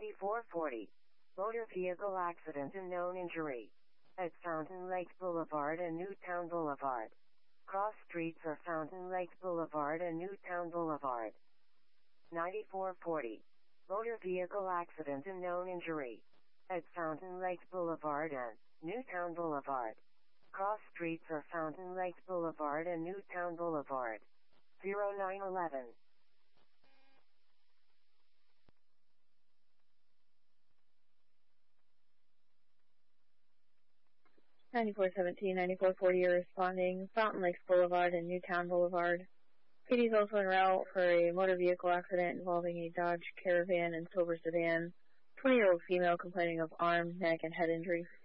9440. Motor vehicle accident and known injury. At Fountain Lake Boulevard and Newtown Boulevard. Cross streets are Fountain Lake Boulevard and Newtown Boulevard. 9440. Motor vehicle accident and known injury. At Fountain Lake Boulevard and Newtown Boulevard. Cross streets are Fountain Lake Boulevard and Newtown Boulevard. 0911. 9417, 9440 are responding. Fountain Lakes Boulevard and Newtown Boulevard. PD is also en route for a motor vehicle accident involving a Dodge Caravan and silver sedan. 20-year-old female complaining of arm, neck, and head injuries.